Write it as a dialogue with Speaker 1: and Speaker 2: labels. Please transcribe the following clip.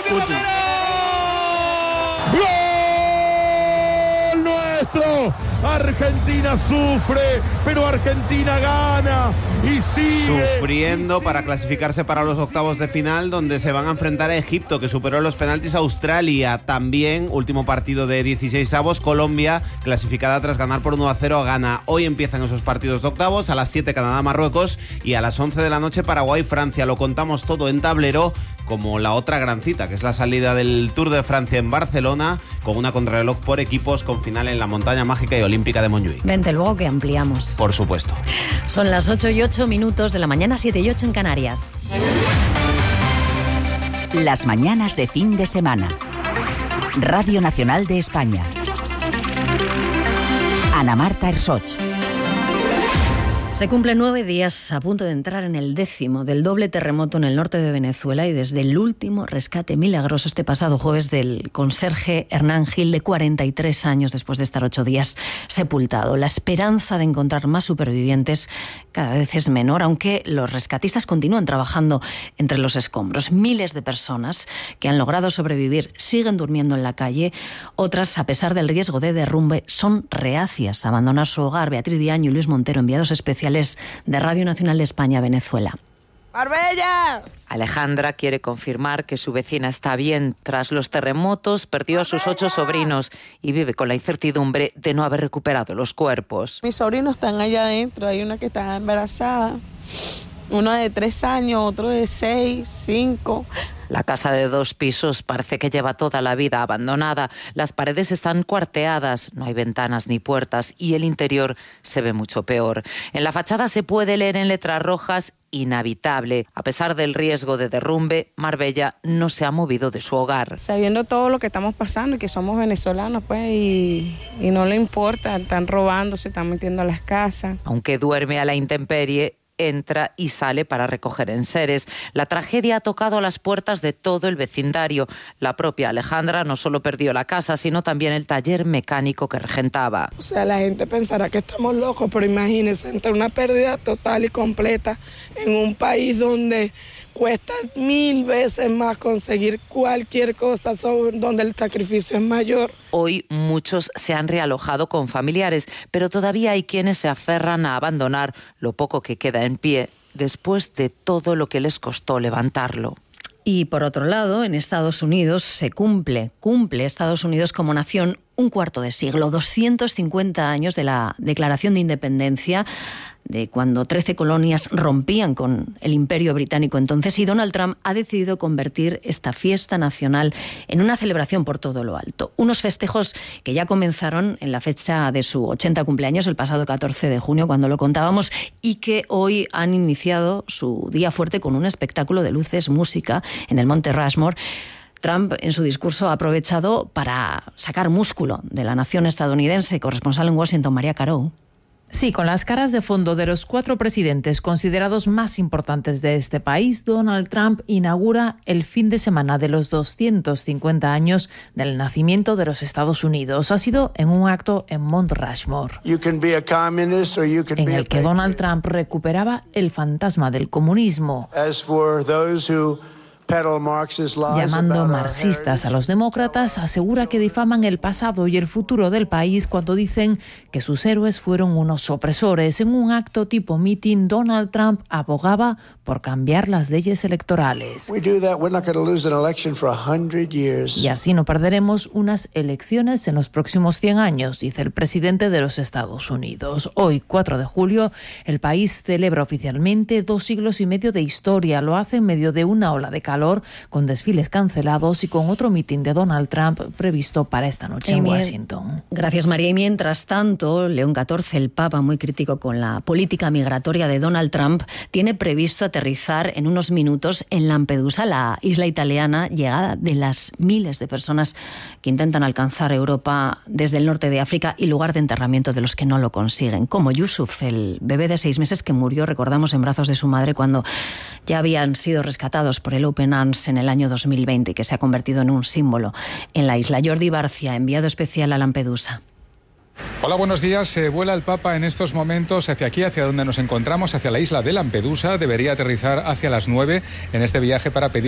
Speaker 1: Putin.
Speaker 2: ¡Gol nuestro! Argentina sufre, pero Argentina gana y sigue
Speaker 3: sufriendo para clasificarse para los octavos de final, donde se van a enfrentar a Egipto, que superó en los penaltis a Australia. También, último partido de 16avos, Colombia, clasificada tras ganar por 1-0 a Ghana. Hoy empiezan esos partidos de octavos, a las 7 Canadá-Marruecos y a las 11 de la noche Paraguay-Francia. Lo contamos todo en tablero, como la otra gran cita, que es la salida del Tour de Francia en Barcelona, con una contrarreloj por equipos con final en la montaña mágica y olímpica de Montjuïc.
Speaker 4: Vente luego que ampliamos.
Speaker 3: Por supuesto.
Speaker 4: Son las 8:08 de la mañana, 7:08 en Canarias.
Speaker 5: Las mañanas de fin de semana. Radio Nacional de España. Ana Marta Ersoch.
Speaker 4: Se cumplen 9 días a punto de entrar en el 10º del doble terremoto en el norte de Venezuela y desde el último rescate milagroso este pasado jueves del conserje Hernán Gil, de 43 años, después de estar 8 días sepultado. La esperanza de encontrar más supervivientes cada vez es menor, aunque los rescatistas continúan trabajando entre los escombros. Miles de personas que han logrado sobrevivir siguen durmiendo en la calle. Otras, a pesar del riesgo de derrumbe, son reacias a abandonar su hogar. Beatriz Diaño y Luis Montero, enviados especiales de Radio Nacional de España a Venezuela.
Speaker 6: ¡Marbella!
Speaker 7: Alejandra quiere confirmar que su vecina está bien. Tras los terremotos, perdió a sus 8 sobrinos y vive con la incertidumbre de no haber recuperado los cuerpos.
Speaker 6: Mis sobrinos están allá adentro. Hay una que está embarazada, uno de 3 años, otro de 6, 5...
Speaker 7: La casa de 2 pisos parece que lleva toda la vida abandonada. Las paredes están cuarteadas, no hay ventanas ni puertas y el interior se ve mucho peor. En la fachada se puede leer en letras rojas: inhabitable. A pesar del riesgo de derrumbe, Marbella no se ha movido de su hogar.
Speaker 6: Sabiendo todo lo que estamos pasando y que somos venezolanos, pues, y no le importa, están robando, se están metiendo a las casas.
Speaker 7: Aunque duerme a la intemperie, entra y sale para recoger enseres. La tragedia ha tocado las puertas de todo el vecindario. La propia Alejandra no solo perdió la casa, sino también el taller mecánico que regentaba.
Speaker 6: O sea, la gente pensará que estamos locos, pero imagínense, entre una pérdida total y completa en un país donde cuesta 1000 veces más conseguir cualquier cosa, donde el sacrificio es mayor.
Speaker 7: Hoy muchos se han realojado con familiares, pero todavía hay quienes se aferran a abandonar lo poco que queda en pie después de todo lo que les costó levantarlo.
Speaker 4: Y por otro lado, en Estados Unidos se cumple Estados Unidos como nación un cuarto de siglo, 250 años de la Declaración de Independencia, de cuando 13 colonias rompían con el Imperio Británico entonces, y Donald Trump ha decidido convertir esta fiesta nacional en una celebración por todo lo alto. Unos festejos que ya comenzaron en la fecha de su 80 cumpleaños, el pasado 14 de junio, cuando lo contábamos, y que hoy han iniciado su día fuerte con un espectáculo de luces, música en el Monte Rushmore. Trump, en su discurso, ha aprovechado para sacar músculo de la nación estadounidense. Corresponsal en Washington, María Carou.
Speaker 8: Sí, con las caras de fondo de los 4 presidentes considerados más importantes de este país, Donald Trump inaugura el fin de semana de los 250 años del nacimiento de los Estados Unidos. Ha sido en un acto en Mount Rushmore, en el que Donald Trump recuperaba el fantasma del comunismo, llamando marxistas a los demócratas. Asegura que difaman el pasado y el futuro del país cuando dicen que sus héroes fueron unos opresores. En un acto tipo meeting, Donald Trump abogaba por cambiar las leyes electorales. Y así no perderemos unas elecciones en los próximos 100 años, dice el presidente de los Estados Unidos. Hoy, 4 de julio, el país celebra oficialmente 2 siglos y medio de historia. Lo hace en medio de una ola de calor, con desfiles cancelados y con otro mitin de Donald Trump previsto para esta noche en Washington.
Speaker 4: Gracias, María. Y mientras tanto, León XIV, el Papa, muy crítico con la política migratoria de Donald Trump, tiene previsto aterrizar en unos minutos en Lampedusa, la isla italiana, llegada de las miles de personas que intentan alcanzar Europa desde el norte de África y lugar de enterramiento de los que no lo consiguen, como Yusuf, el bebé de 6 meses que murió, recordamos, en brazos de su madre cuando ya habían sido rescatados por el Open Arms en el año 2020, que se ha convertido en un símbolo en la isla. Jordi Barcia, enviado especial a Lampedusa.
Speaker 9: Hola, buenos días. Vuela el Papa en estos momentos hacia aquí, hacia donde nos encontramos, hacia la isla de Lampedusa. Debería aterrizar hacia las 9 en este viaje para pedir